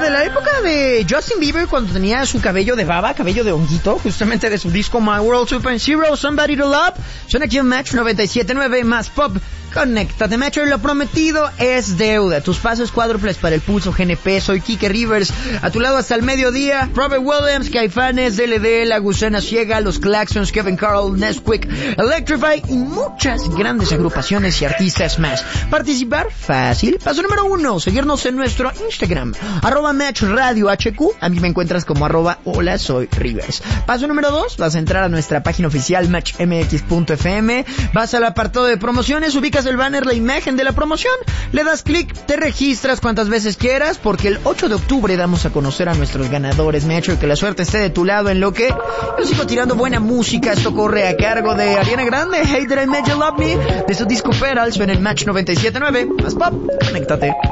de la época de Justin Bieber, cuando tenía su cabello de baba, cabello de honguito, justamente de su disco My World 2.0, Somebody to Love. Suena aquí en Match 97.9 más pop. Conéctate, Metro, y lo prometido es deuda. Tus pasos cuádruples para el pulso GNP. Soy Kike Rivers, a tu lado hasta el mediodía. Robert Williams, Caifanes, DLD, La Gusana Ciega, Los Claxons, Kevin Carl, Nesquik, Electrify y muchas grandes agrupaciones y artistas más. Participar fácil. Paso número 1, seguirnos en nuestro Instagram, @MatchRadioHQ. A mí me encuentras como @Hola Soy Rivers. Paso número 2, vas a entrar a nuestra página oficial matchmx.fm, vas al apartado de promociones, ubicas el banner, la imagen de la promoción, le das clic, te registras cuantas veces quieras, porque el 8 de octubre damos a conocer a nuestros ganadores, Metro, y que la suerte esté de tu lado, en lo que yo sigo tirando buena música. Esto corre a cargo de Ariana Grande, Hey Did I Make You Love Me, de su disco Feral. Suena en Match 97.9, más pop, conéctate.